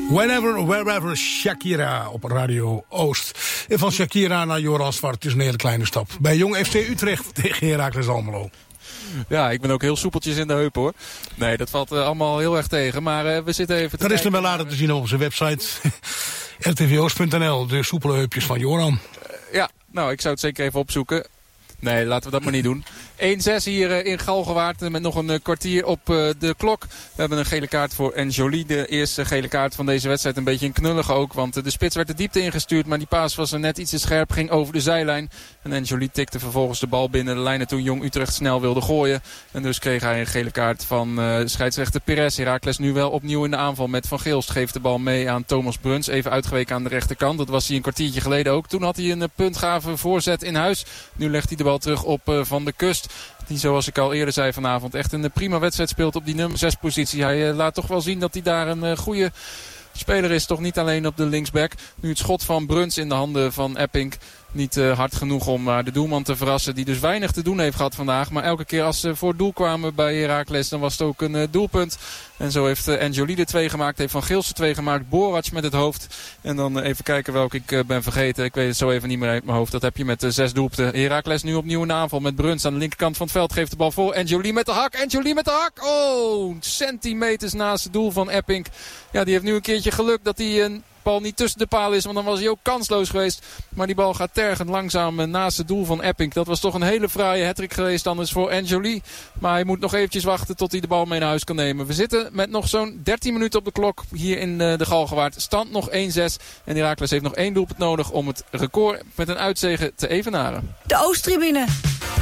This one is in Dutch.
Whenever, Wherever, Shakira op Radio Oost. En van Shakira naar Joran Zwart is een hele kleine stap. Bij Jong FC Utrecht tegen Heracles Almelo. Ja, ik ben ook heel soepeltjes in de heupen hoor. Nee, dat valt allemaal heel erg tegen. Maar we zitten even te dat is dan wel later te zien op onze website. rtvoost.nl, de soepele heupjes van Joran. Ja, nou ik zou het zeker even opzoeken. Nee, laten we dat maar niet doen. 1-6 hier in Galgenwaard met nog een kwartier op de klok. We hebben een gele kaart voor Enjoli. De eerste gele kaart van deze wedstrijd. Een beetje een knullige ook, want de spits werd de diepte ingestuurd. Maar die paas was er net iets te scherp, ging over de zijlijn. En Enjoli tikte vervolgens de bal binnen de lijnen toen Jong Utrecht snel wilde gooien. En dus kreeg hij een gele kaart van scheidsrechter Perez. Heracles nu wel opnieuw in de aanval met Van Geelst. Geeft de bal mee aan Thomas Bruns. Even uitgeweken aan de rechterkant. Dat was hij een kwartiertje geleden ook. Toen had hij een puntgave voorzet in huis. Nu legt hij de bal terug op Van de Kust. Die, zoals ik al eerder zei vanavond, echt een prima wedstrijd speelt op die nummer 6 positie. Hij laat toch wel zien dat hij daar een goede speler is. Toch niet alleen op de linksback. Nu het schot van Bruns in de handen van Epping. Niet hard genoeg om de doelman te verrassen. Die dus weinig te doen heeft gehad vandaag. Maar elke keer als ze voor het doel kwamen bij Heracles, dan was het ook een doelpunt. En zo heeft Enjoli de 2 gemaakt. Heeft Van Geelst de 2 gemaakt. Borac met het hoofd. En dan even kijken welke ik ben vergeten. Ik weet het zo even niet meer uit mijn hoofd. Dat heb je met 6 doelpunten. Heracles nu opnieuw in de aanval met Bruns aan de linkerkant van het veld. Geeft de bal voor. Enjoli met de hak. Enjoli met de hak. Oh, centimeters naast het doel van Epping. Ja, die heeft nu een keertje geluk dat hij een bal niet tussen de paal is, want dan was hij ook kansloos geweest. Maar die bal gaat tergend langzaam naast het doel van Epping. Dat was toch een hele fraaie hattrick geweest anders voor Enjoli. Maar hij moet nog eventjes wachten tot hij de bal mee naar huis kan nemen. We zitten met nog zo'n 13 minuten op de klok hier in de Galgenwaard. Stand nog 1-6. En Heracles heeft nog 1 doelpunt nodig om het record met een uitzege te evenaren. De Oosttribune.